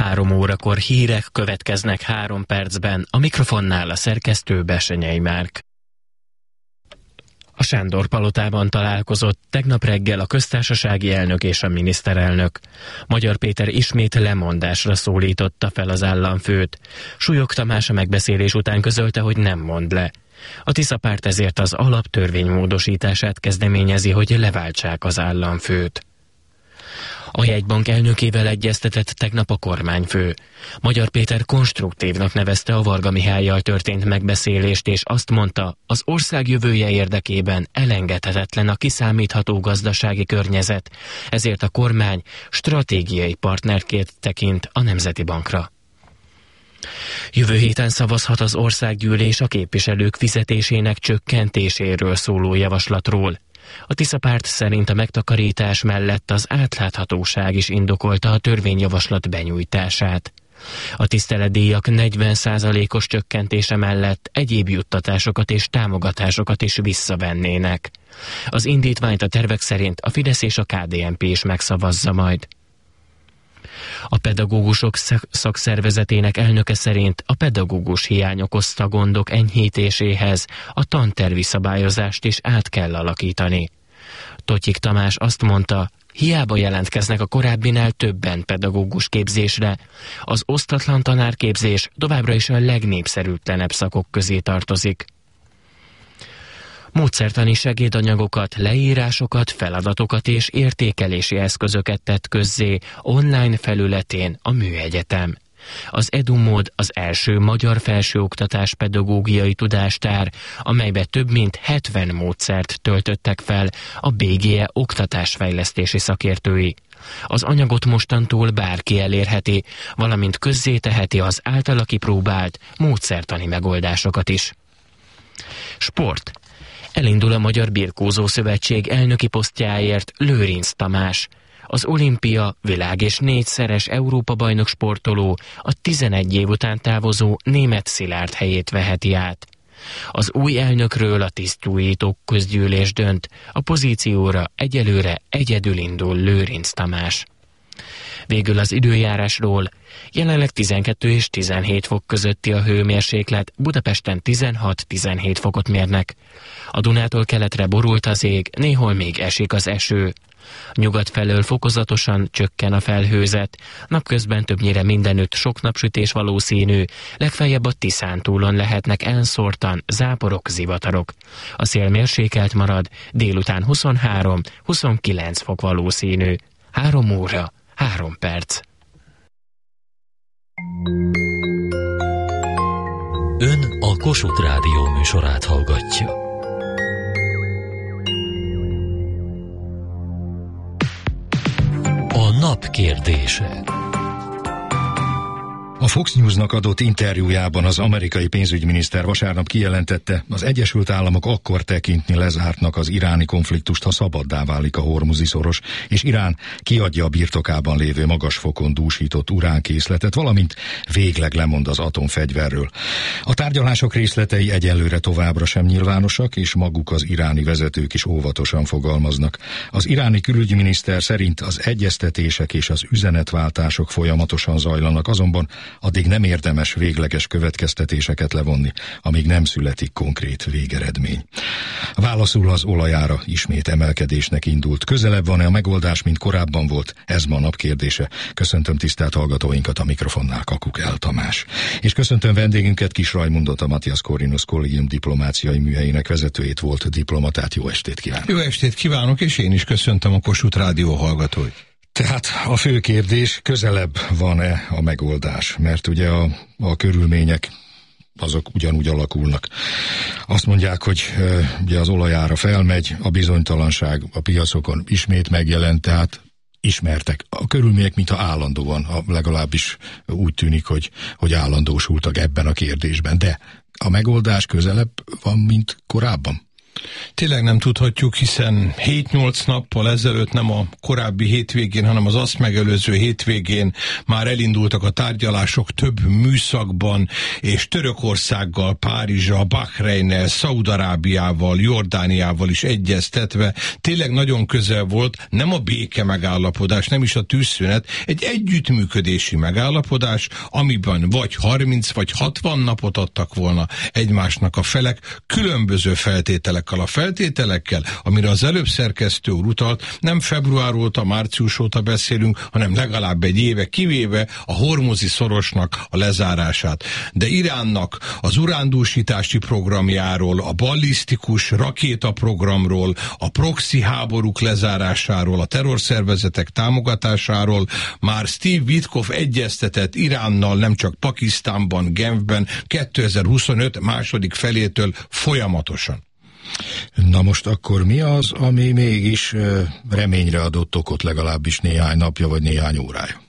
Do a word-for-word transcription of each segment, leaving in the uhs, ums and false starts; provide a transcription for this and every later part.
Három órakor hírek következnek három percben, a mikrofonnál a szerkesztő Bessenyei Márk. A Sándor palotában találkozott tegnap reggel a köztársasági elnök és a miniszterelnök. Magyar Péter ismét lemondásra szólította fel az államfőt. Súlyog Tamás a megbeszélés után közölte, hogy nem mond le. A Tisza párt ezért az alaptörvény módosítását kezdeményezi, hogy leváltsák az államfőt. A jegybank elnökével egyeztetett tegnap a kormányfő. Magyar Péter konstruktívnak nevezte a Varga Mihállyal történt megbeszélést, és azt mondta, az ország jövője érdekében elengedhetetlen a kiszámítható gazdasági környezet, ezért a kormány stratégiai partnerként tekint a Nemzeti Bankra. Jövő héten szavazhat az országgyűlés a képviselők fizetésének csökkentéséről szóló javaslatról. A Tisza párt szerint a megtakarítás mellett az átláthatóság is indokolta a törvényjavaslat benyújtását. A tiszteletdíjak negyven százalékos csökkentése mellett egyéb juttatásokat és támogatásokat is visszavennének. Az indítványt a tervek szerint a Fidesz és a ká dé en pé is megszavazza majd. A pedagógusok szakszervezetének elnöke szerint a pedagógus hiány okozta gondok enyhítéséhez a tantervi szabályozást is át kell alakítani. Totyik Tamás azt mondta, hiába jelentkeznek a korábbinál többen pedagógus képzésre, az osztatlan tanárképzés továbbra is a legnépszerűtlenebb szakok közé tartozik. Módszertani segédanyagokat, leírásokat, feladatokat és értékelési eszközöket tett közzé online felületén a Műegyetem. Az EduMód az első magyar felsőoktatás pedagógiai tudástár, amelybe több mint hetven módszert töltöttek fel a bé gé e oktatásfejlesztési szakértői. Az anyagot mostantól bárki elérheti, valamint közzéteheti az általa kipróbált módszertani megoldásokat is. Sport. Elindul a Magyar Birkózó Szövetség elnöki posztjáért Lőrinc Tamás. Az olimpia, világ és négyszeres Európa-bajnok sportoló a tizenegy év után távozó Németh Szilárd helyét veheti át. Az új elnökről a tisztújító közgyűlés dönt, a pozícióra egyelőre egyedül indul Lőrinc Tamás. Végül az időjárásról. Jelenleg tizenkettő és tizenhét fok közötti a hőmérséklet, Budapesten tizenhat-tizenhét fokot mérnek. A Dunától keletre borult az ég, néhol még esik az eső. Nyugat felől fokozatosan csökken a felhőzet, napközben többnyire mindenütt sok napsütés valószínű, legfeljebb a Tiszántúlon lehetnek elszórtan záporok, zivatarok. A szél mérsékelt marad, délután huszonhárom-huszonkilenc fok valószínű. Három óra, három perc. Ön a Kossuth Rádió műsorát hallgatja. A nap kérdése. A Fox Newsnak adott interjújában az amerikai pénzügyminiszter vasárnap kijelentette, az Egyesült Államok akkor tekintni lezártnak az iráni konfliktust, ha szabaddá válik a Hormuzi szoros, és Irán kiadja a birtokában lévő magas fokon dúsított uránkészletet, valamint végleg lemond az atomfegyverről. A tárgyalások részletei egyelőre továbbra sem nyilvánosak, és maguk az iráni vezetők is óvatosan fogalmaznak. Az iráni külügyminiszter szerint az egyeztetések és az üzenetváltások folyamatosan zajlanak, azonban addig nem érdemes végleges következtetéseket levonni, amíg nem születik konkrét végeredmény. Válaszul az olajára ismét emelkedésnek indult. Közelebb van-e a megoldás, mint korábban volt? Ez ma a nap kérdése. Köszöntöm tisztelt hallgatóinkat, a mikrofonnál Kakuk El Tamás. És köszöntöm vendégünket, Kis Rajmundot, a Matthias Corvinus Kollégium diplomáciai műhelyének vezetőjét, volt diplomatát. Jó estét kívánok! Jó estét kívánok, és én is köszöntöm a Kossuth Rádió hallgatóit. Tehát a fő kérdés, közelebb van-e a megoldás? Mert ugye a, a körülmények azok ugyanúgy alakulnak. Azt mondják, hogy e, ugye az olajára felmegy, a bizonytalanság a piacokon ismét megjelent, tehát ismertek. A körülmények mintha állandóan, legalábbis úgy tűnik, hogy, hogy állandósultak ebben a kérdésben. De a megoldás közelebb van, mint korábban? Tényleg nem tudhatjuk, hiszen hét-nyolc nappal ezelőtt, nem a korábbi hétvégén, hanem az azt megelőző hétvégén már elindultak a tárgyalások több műszakban, és Törökországgal, Párizsal, Bahreinnel, Szaúd-Arábiával, Jordániával is egyeztetve tényleg nagyon közel volt, nem a béke megállapodás, nem is a tűzszünet, egy együttműködési megállapodás, amiben vagy harminc vagy hatvan napot adtak volna egymásnak a felek, különböző feltételekkel. A feltételekkel, amire az előbb szerkesztő úr utalt, nem február óta, március óta beszélünk, hanem legalább egy éve, kivéve a hormuzi szorosnak a lezárását. De Iránnak az urándúsítási programjáról, a ballisztikus rakétaprogramról, a proxy háborúk lezárásáról, a terrorszervezetek támogatásáról már Steve Witkoff egyeztetett Iránnal, nem csak Pakisztánban, Genfben kétezer-huszonöt második felétől folyamatosan. Na most akkor mi az, ami mégis reményre adott okot legalábbis néhány napja vagy néhány órája?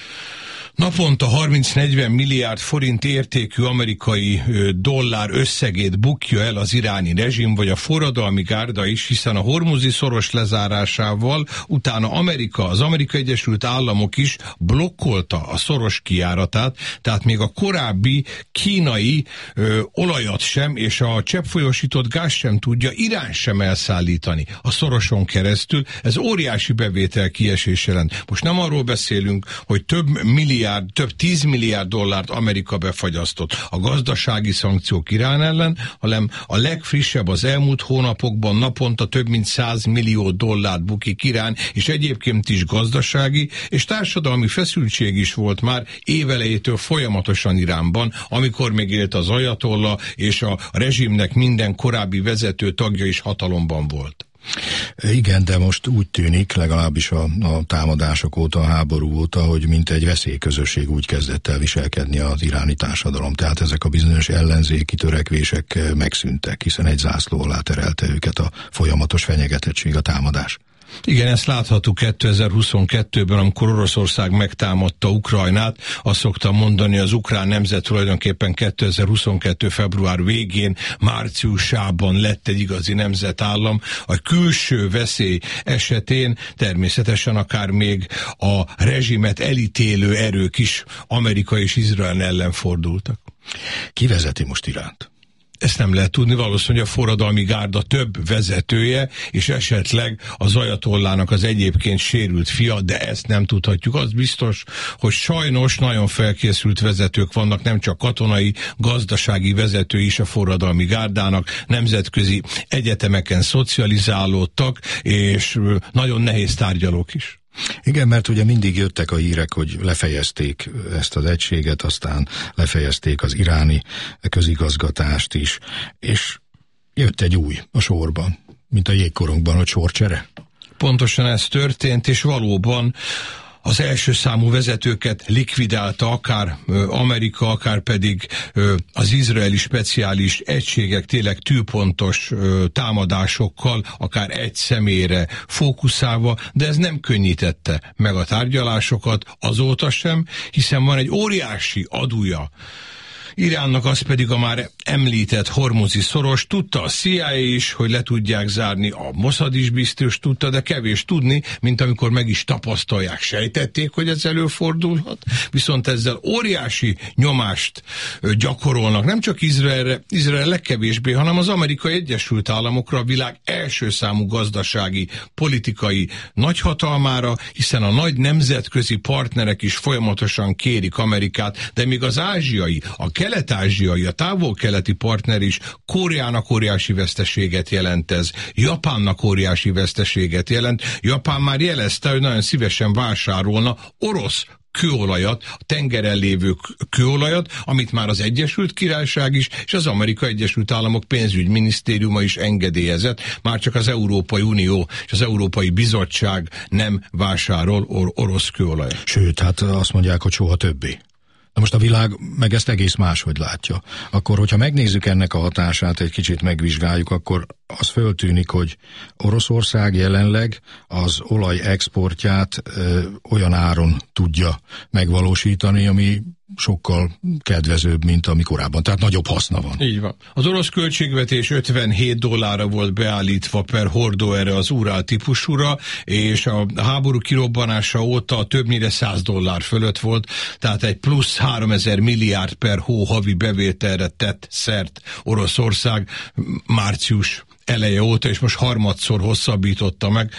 Naponta harminc-negyven milliárd forint értékű amerikai dollár összegét bukja el az iráni rezsim, vagy a forradalmi gárda is, hiszen a hormuzi szoros lezárásával utána Amerika, az Amerikai Egyesült Államok is blokkolta a szoros kijáratát, tehát még a korábbi kínai ö, olajat sem, és a cseppfolyósított gáz sem tudja Irán sem elszállítani a szoroson keresztül. Ez óriási bevétel kiesés jelent. Most nem arról beszélünk, hogy több milliárd több tíz milliárd dollárt Amerika befagyasztott a gazdasági szankciók Irán ellen, hanem a legfrissebb az elmúlt hónapokban naponta több mint száz millió dollárt bukik Irán, és egyébként is gazdasági és társadalmi feszültség is volt már évelejétől folyamatosan Iránban, amikor még élt az ajatolla, és a rezsimnek minden korábbi vezető tagja is hatalomban volt. Igen, de most úgy tűnik, legalábbis a, a támadások óta, a háború óta, hogy mint egy veszélyközösség úgy kezdett el viselkedni az iráni társadalom. Tehát ezek a bizonyos ellenzéki törekvések megszűntek, hiszen egy zászló alá terelte őket a folyamatos fenyegetettség, a támadás. Igen, ezt láthattuk kétezer-huszonkettőben, amikor Oroszország megtámadta Ukrajnát. Azt szoktam mondani, az ukrán nemzet tulajdonképpen kétezer-huszonkettő február végén, márciusában lett egy igazi nemzetállam. A külső veszély esetén természetesen akár még a rezsimet elítélő erők is Amerika és Izrael ellen fordultak. Ki vezeti most Iránt? Ezt nem lehet tudni, valószínűleg a forradalmi gárda több vezetője, és esetleg az ajatollának az egyébként sérült fia, de ezt nem tudhatjuk. Az biztos, hogy sajnos nagyon felkészült vezetők vannak, nem csak katonai, gazdasági vezetői is a forradalmi gárdának, nemzetközi egyetemeken szocializálódtak, és nagyon nehéz tárgyalók is. Igen, mert ugye mindig jöttek a hírek, hogy lefejezték ezt az egységet, aztán lefejezték az iráni közigazgatást is, és jött egy új a sorban, mint a jégkorongban, hogy sorcsere. Pontosan ez történt, és valóban az első számú vezetőket likvidálta akár Amerika, akár pedig az izraeli speciális egységek tényleg tűpontos támadásokkal, akár egy személyre fókuszálva, de ez nem könnyítette meg a tárgyalásokat azóta sem, hiszen van egy óriási adója Iránnak, az pedig a már említett hormuzi szoros. Tudta a C I A is, hogy le tudják zárni, a Mossad is biztos tudta, de kevés tudni, mint amikor meg is tapasztalják, sejtették, hogy ez előfordulhat, viszont ezzel óriási nyomást gyakorolnak, nem csak Izraelre, Izrael legkevésbé, hanem az Amerikai Egyesült Államokra, a világ első számú gazdasági, politikai nagyhatalmára, hiszen a nagy nemzetközi partnerek is folyamatosan kérik Amerikát, de még az ázsiai, a kelet-ázsiai, a távol-keleti partner is Koreának óriási veszteséget jelent ez. Japánnak óriási veszteséget jelent. Japán már jelezte, hogy nagyon szívesen vásárolna orosz kőolajat, a tengeren lévő kőolajat, amit már az Egyesült Királyság is, és az Amerikai Egyesült Államok pénzügyminisztériuma is engedélyezett, már csak az Európai Unió és az Európai Bizottság nem vásárol or- orosz kőolajat. Sőt, hát azt mondják, hogy soha többé. Na most a világ meg ezt egész máshogy látja. Akkor, hogyha megnézzük ennek a hatását, egy kicsit megvizsgáljuk, akkor az föltűnik, hogy Oroszország jelenleg az olaj exportját ö, olyan áron tudja megvalósítani, ami sokkal kedvezőbb, mint ami korábban. Tehát nagyobb haszna van. Így van. Az orosz költségvetés ötvenhét dollárra volt beállítva per hordó erre az Urál típusúra, és a háború kirobbanása óta többnyire száz dollár fölött volt, tehát egy plusz háromezer milliárd per hó havi bevételre tett szert Oroszország március eleje óta, és most harmadszor hosszabbította meg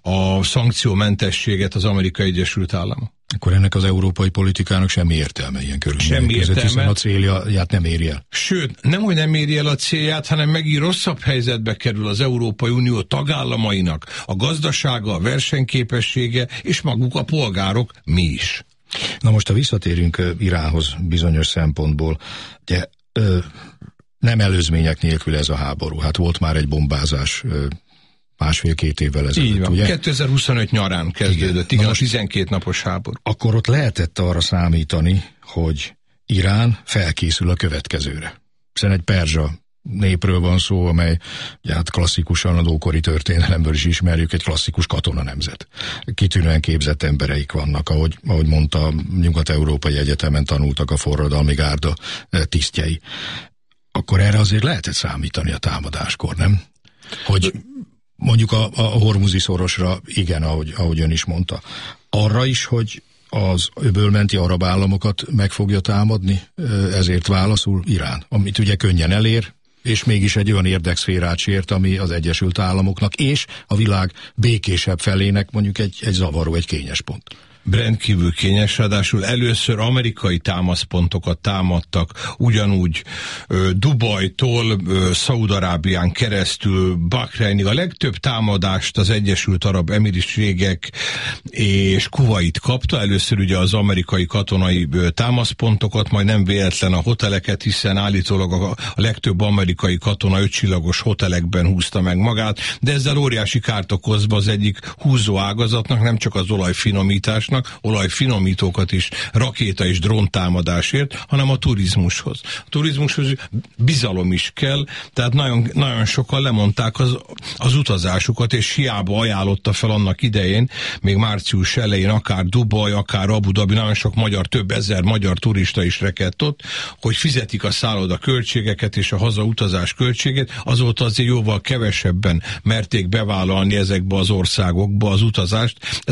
a szankciómentességet az Amerikai Egyesült Államok. Akkor ennek az európai politikának semmi értelme ilyen körülmények között, hiszen a célját nem éri el. Sőt, nem, hogy nem éri el a célját, hanem megint rosszabb helyzetbe kerül az Európai Unió tagállamainak a gazdasága, a versenyképessége, és maguk a polgárok, mi is. Na most, ha visszatérünk Iránhoz bizonyos szempontból, ugye, ö, nem előzmények nélkül ez a háború. Hát volt már egy bombázás ö, másfél-két évvel ezelőtt, így van. ugye? kétezer-huszonöt nyarán kezdődött, igen, igen, a tizenkét napos háború. Akkor ott lehetett arra számítani, hogy Irán felkészül a következőre. Hiszen egy perzsa népről van szó, amely hát klasszikusan az ókori történelemből is ismerjük, egy klasszikus katona nemzet. Kitűnően képzett embereik vannak, ahogy, ahogy mondta, Nyugat-Európai Egyetemen tanultak a forradalmi gárda tisztjei. Akkor erre azért lehetett számítani a támadáskor, nem? Hogy mondjuk a, a hormuzi szorosra, igen, ahogy, ahogy ön is mondta. Arra is, hogy az öbölmenti arab államokat meg fogja támadni, ezért válaszul Irán, amit ugye könnyen elér, és mégis egy olyan érdekszférát sért, ami az Egyesült Államoknak és a világ békésebb felének mondjuk egy, egy zavaró, egy kényes pont. Rendkívül kényes, ráadásul először amerikai támaszpontokat támadtak, ugyanúgy ö, Dubajtól ö, Szaúd-Arábián keresztül Bahreinig. A legtöbb támadást az Egyesült Arab Emírségek és Kuvait kapta, először ugye az amerikai katonai ö, támaszpontokat, majd nem véletlen a hoteleket, hiszen állítólag a, a legtöbb amerikai katona ötcsillagos hotelekben húzta meg magát, de ezzel óriási kárt okozva az egyik húzó ágazatnak, nem csak az olajfinomítás, olajfinomítókat is rakéta és dróntámadásért, hanem a turizmushoz. A turizmushoz bizalom is kell, tehát nagyon, nagyon sokan lemondták az, az utazásukat, és hiába ajánlotta fel annak idején, még március elején, akár Dubaj, akár Abu Dhabi, nagyon sok magyar, több ezer magyar turista is rekedt ott, hogy fizetik a szálloda költségeket és a hazautazás költségét, azóta azért jóval kevesebben merték bevállalni ezekbe az országokba az utazást.